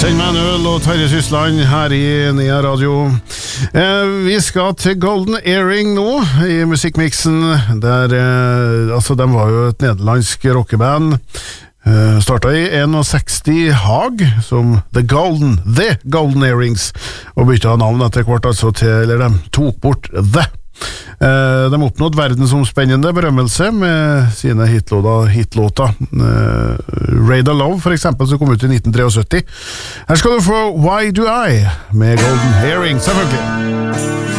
Kjell Manuel og Terje Sysland her i Nea Radio. Vi skal til Golden Earring nå i musikkmixen der, de var jo et nederlandsk rockeband. Startet i 61 Haag som The Golden Earrings og byttet navn etter hvert eller de tok bort The. De oppnådde verdensomspennende berømmelse med sine hitlåter Radar Love for eksempel som kom ut i 1973. Her skal du få Why Do I med Golden Earring selvfølgelig.